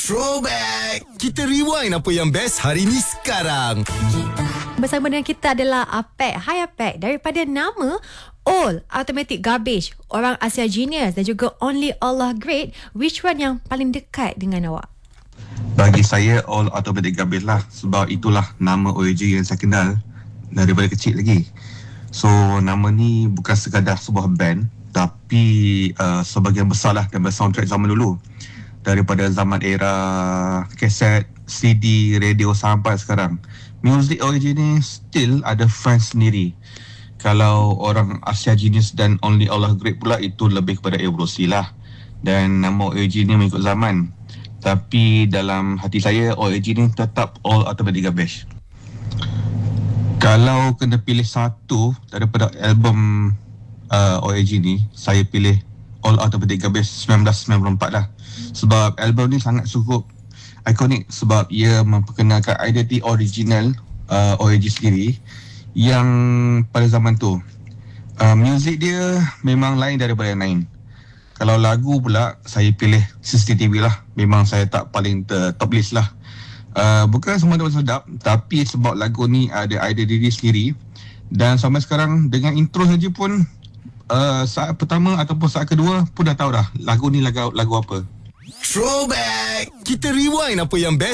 Throwback. Kita rewind apa yang best hari ni sekarang. Bersama dengan kita adalah Apek. Hai Apek. Daripada nama All Automatic Garbage, Orang Asia Genius dan juga Only Allah Great, which one yang paling dekat dengan awak? Bagi saya All Automatic Garbage lah. Sebab itulah nama OAG yang saya kenal daripada kecil lagi. So nama ni bukan sekadar sebuah band, tapi sebahagian besar lah daripada soundtrack zaman dulu. Daripada zaman era kaset, CD, radio sampai sekarang, music OAG ni still ada fans sendiri. Kalau orang Asia Genius dan Only Allah Great pula, itu lebih kepada evolusi lah. Dan nama OAG ni mengikut zaman. Tapi dalam hati saya, OAG ni tetap All Automatic Garbage. Kalau kena pilih satu daripada album OAG ni, saya pilih All Automatic Garbage 1994 lah. Sebab album ni sangat cukup ikonik, sebab ia memperkenalkan identiti original OAG sendiri yang pada zaman tu muzik dia memang lain daripada yang lain. Kalau lagu pula, saya pilih CCTV lah. Memang saya tak paling top list lah. Bukan semua dia sedap, tapi sebab lagu ni ada identiti sendiri. Dan sampai sekarang dengan intro saja pun, saat pertama ataupun saat kedua pun dah tahu dah lagu ni lagu apa. Throwback. Kita rewind apa yang best